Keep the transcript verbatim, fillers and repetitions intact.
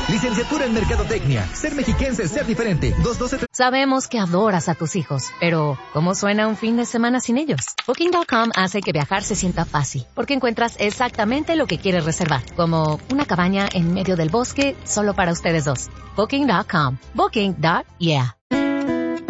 Licenciatura en Mercadotecnia. Ser mexiquense, ser diferente. dos doce. Sabemos que adoras a tus hijos, pero ¿cómo suena un fin de semana sin ellos? Booking punto com hace que viajar se sienta fácil, porque encuentras exactamente lo que quieres reservar, como una cabaña en medio del bosque solo para ustedes dos. Booking punto com. Booking. Yeah.